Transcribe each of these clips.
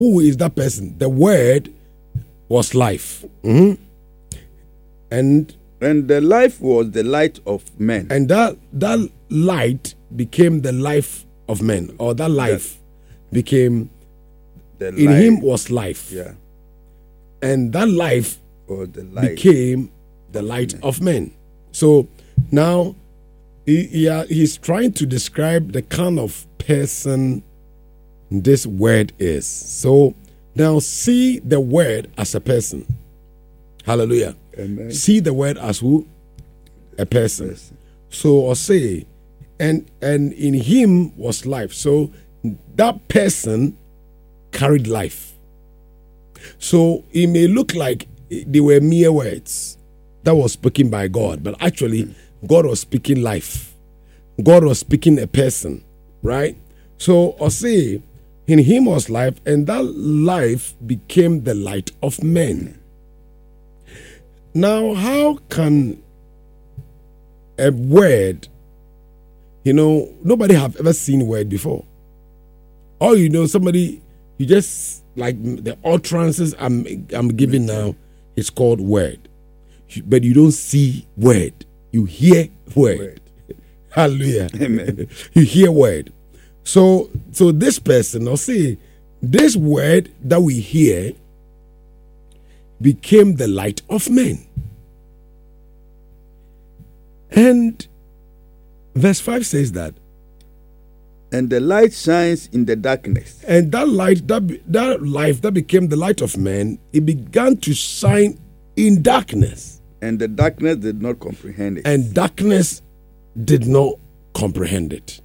who is that person? The Word was life. Mm-hmm. And the life was the light of men. And that light became the life of men, or that life became, in him was life. Yeah. And that life the light. became the light of men. So now he's trying to describe the kind of person this Word is. So now see the Word as a person. Hallelujah. Amen. See the Word as who? A person. So or say, and in him was life. So that person carried life. So it may look like they were mere words that was spoken by God, but actually God was speaking life. God was speaking a person, right? So or say, in him was life, and that life became the light of men. Now, how can a word, nobody have ever seen word before. Or somebody, you just like the utterances I'm giving now, it's called word. But you don't see word. You hear word. Hallelujah. Amen. You hear word. So this person, or say, this word that we hear became the light of men. And verse 5 says that. And the light shines in the darkness. And that light, that life that became the light of men, it began to shine in darkness. And the darkness did not comprehend it. And darkness did not comprehend it.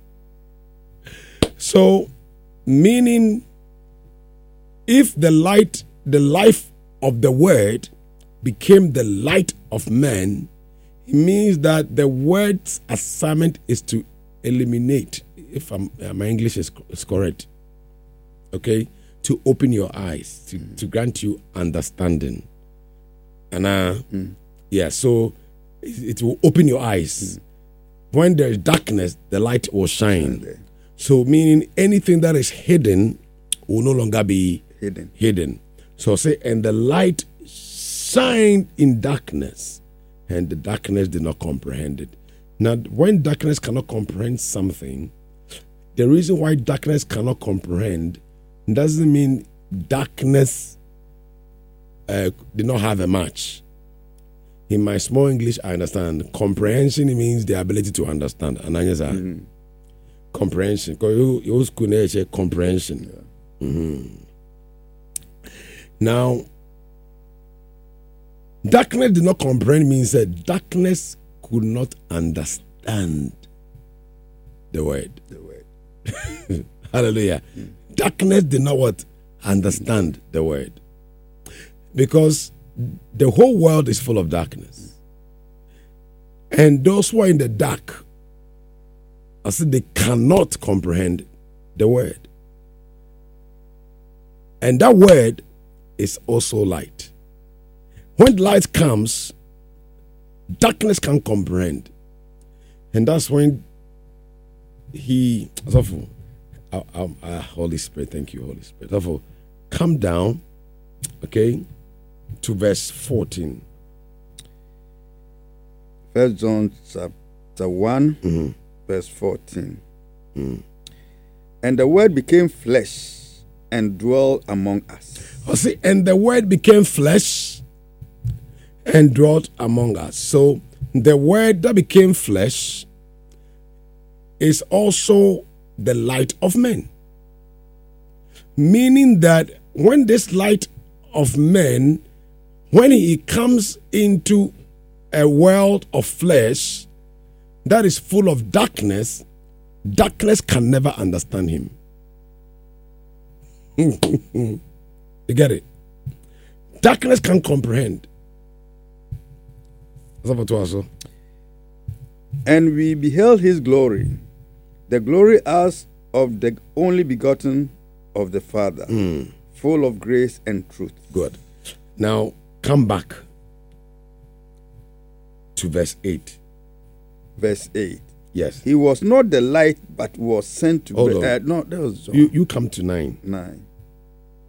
So, meaning, if the life of the Word became the light of man, it means that the Word's assignment is to eliminate, if my English is correct, okay, to open your eyes, to grant you understanding. And so it will open your eyes. When there is darkness, the light will shine. So meaning anything that is hidden will no longer be hidden. So say, and the light shined in darkness, and the darkness did not comprehend it. Now, when darkness cannot comprehend something, the reason why darkness cannot comprehend doesn't mean darkness did not have a match. In my small English, I understand. Comprehension means the ability to understand. And comprehension. Because you comprehension. Now, darkness did not comprehend means that darkness could not understand the word. Hallelujah. Darkness did not understand the word. Because the whole world is full of darkness. And those who are in the dark, I said they cannot comprehend the word. And that word is also light. When light comes, darkness can't comprehend. And that's when Holy Spirit, thank you, Holy Spirit. Therefore, come down, okay, to verse 14. 1 John chapter 1, verse 14. And the word became flesh and dwelt among us. And the word became flesh and dwelt among us. So the word that became flesh is also the light of men. Meaning that when this light of men, when he comes into a world of flesh that is full of darkness, darkness can never understand him. You get it? Darkness can't comprehend. And we beheld his glory, the glory as of the only begotten of the Father, full of grace and truth. Good. Now, come back to verse 8. Verse 8. Yes. He was not the light, but was sent to... Hold on. No, that was John. You come to 9. 9.